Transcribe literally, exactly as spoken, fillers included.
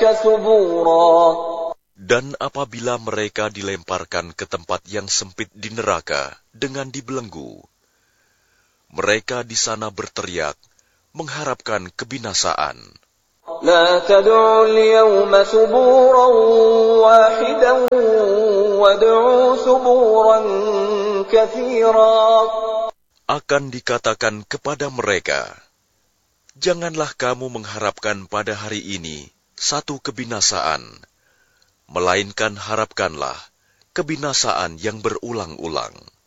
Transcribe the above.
Dan apabila mereka dilemparkan ke tempat yang sempit di neraka dengan dibelenggu, mereka di sana berteriak, mengharapkan kebinasaan. لا تدعوا اليوم ثبورا واحدا وادعوا ثبورا كثيرا. Akan dikatakan kepada mereka, janganlah kamu mengharapkan pada hari ini satu kebinasaan, melainkan harapkanlah kebinasaan yang berulang-ulang.